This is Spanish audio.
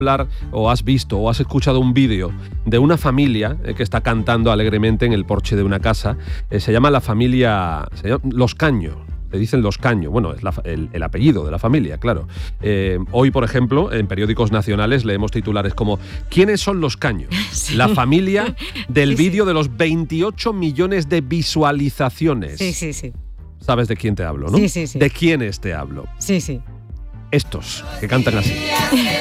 hablar o has visto o has escuchado un vídeo de una familia que está cantando alegremente en el porche de una casa. Se llama Los Caño. Le dicen Los Caño. Bueno, es el apellido de la familia, claro. Hoy, por ejemplo, en periódicos nacionales leemos titulares como ¿quiénes son los Caño? Sí. La familia del vídeo de los 28 millones de visualizaciones. Sí. ¿Sabes de quién te hablo, no? Sí. ¿De quiénes te hablo? Sí. Estos, que cantan así.